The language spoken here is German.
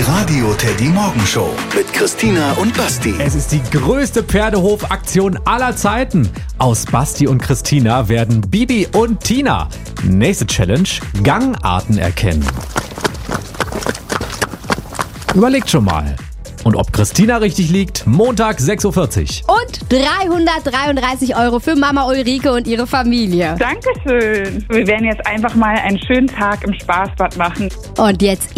Radio Teddy Morgenshow mit Christina und Basti. Es ist die größte Pferdehofaktion aller Zeiten. Aus Basti und Christina werden Bibi und Tina. Nächste Challenge: Gangarten erkennen. Überlegt schon mal. Und ob Christina richtig liegt, Montag 6.40 Uhr. Und 333 € für Mama Ulrike und ihre Familie. Dankeschön. Wir werden jetzt einfach mal einen schönen Tag im Spaßbad machen. Und jetzt